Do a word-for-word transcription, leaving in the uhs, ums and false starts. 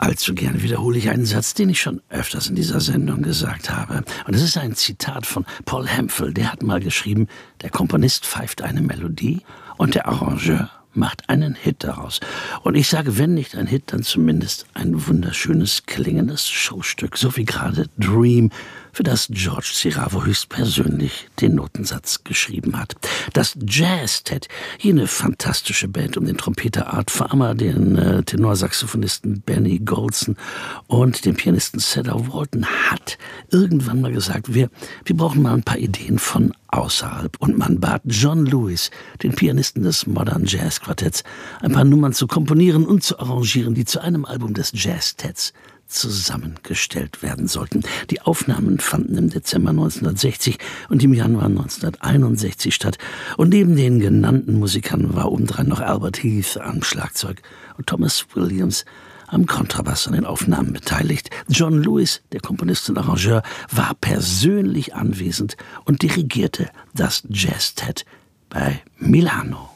allzu gern wiederhole ich einen Satz, den ich schon öfters in dieser Sendung gesagt habe. Und es ist ein Zitat von Paul Hemphill. Der hat mal geschrieben, der Komponist pfeift eine Melodie und der Arrangeur macht einen Hit daraus. Und ich sage, wenn nicht ein Hit, dann zumindest ein wunderschönes, klingendes Showstück, so wie gerade Dream, für das George Ciravo höchstpersönlich den Notensatz geschrieben hat. Das Jazztet, jene fantastische Band um den Trompeter Art Farmer, den äh, Tenorsaxophonisten Benny Golson und den Pianisten Cedar Walton, hat irgendwann mal gesagt, wir, wir brauchen mal ein paar Ideen von außerhalb. Und man bat John Lewis, den Pianisten des Modern Jazz Quartetts, ein paar Nummern zu komponieren und zu arrangieren, die zu einem Album des Jazztets zusammengestellt werden sollten. Die Aufnahmen fanden im Dezember neunzehnhundertsechzig und im Januar neunzehnhunderteinundsechzig statt. Und neben den genannten Musikern war obendrein noch Albert Heath am Schlagzeug und Thomas Williams am Kontrabass an den Aufnahmen beteiligt. John Lewis, der Komponist und Arrangeur, war persönlich anwesend und dirigierte das Jazztet bei Milano.